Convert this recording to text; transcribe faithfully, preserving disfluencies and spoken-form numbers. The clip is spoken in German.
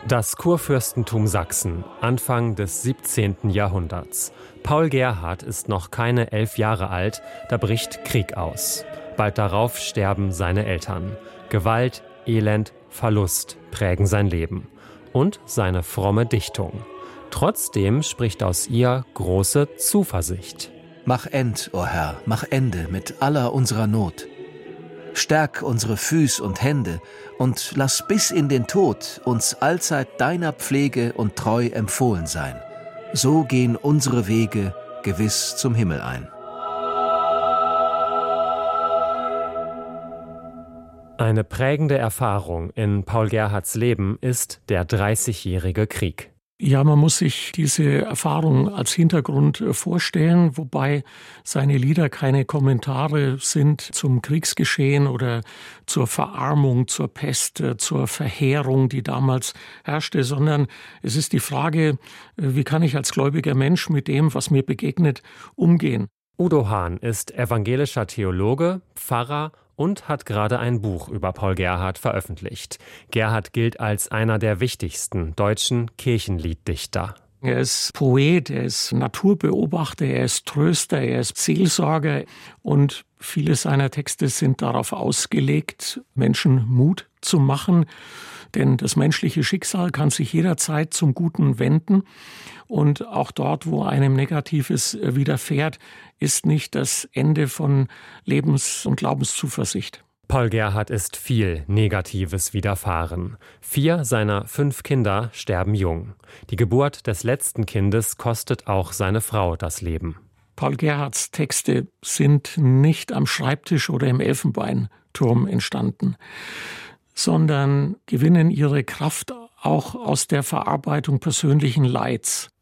Das Kurfürstentum Sachsen, Anfang des siebzehnten Jahrhunderts. Paul Gerhardt ist noch keine elf Jahre alt, da bricht Krieg aus. Bald darauf sterben seine Eltern. Gewalt, Elend, Verlust prägen sein Leben. Und seine fromme Dichtung. Trotzdem spricht aus ihr große Zuversicht. Mach End, o Herr, mach Ende mit aller unserer Not. Stärk unsere Füß und Hände und lass bis in den Tod uns allzeit deiner Pflege und treu empfohlen sein. So gehen unsere Wege gewiss zum Himmel ein. Eine prägende Erfahrung in Paul Gerhardts Leben ist der Dreißigjährige Krieg. Ja, man muss sich diese Erfahrung als Hintergrund vorstellen, wobei seine Lieder keine Kommentare sind zum Kriegsgeschehen oder zur Verarmung, zur Pest, zur Verheerung, die damals herrschte, sondern es ist die Frage, wie kann ich als gläubiger Mensch mit dem, was mir begegnet, umgehen. Udo Hahn ist evangelischer Theologe, Pfarrer und hat gerade ein Buch über Paul Gerhardt veröffentlicht. Gerhardt gilt als einer der wichtigsten deutschen Kirchenlieddichter. Er ist Poet, er ist Naturbeobachter, er ist Tröster, er ist Seelsorger und viele seiner Texte sind darauf ausgelegt, Menschen Mut zu machen. Denn das menschliche Schicksal kann sich jederzeit zum Guten wenden. Und auch dort, wo einem Negatives widerfährt, ist nicht das Ende von Lebens- und Glaubenszuversicht. Paul Gerhardt ist viel Negatives widerfahren. Vier seiner fünf Kinder sterben jung. Die Geburt des letzten Kindes kostet auch seine Frau das Leben. Paul Gerhardts Texte sind nicht am Schreibtisch oder im Elfenbeinturm entstanden, sondern gewinnen ihre Kraft auch aus der Verarbeitung persönlichen Leids.